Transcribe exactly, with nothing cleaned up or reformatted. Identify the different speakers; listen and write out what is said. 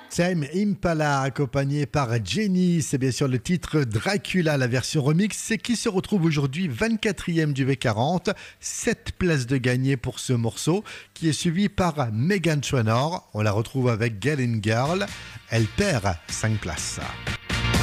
Speaker 1: Tame Impala accompagné par Jenny, c'est bien sûr le titre Dracula, la version remix, c'est qui se retrouve aujourd'hui vingt-quatrième du V quarante, sept places de gagné pour ce morceau qui est suivi par Meghan Trainor, on la retrouve avec Getting Girl, elle perd cinq places.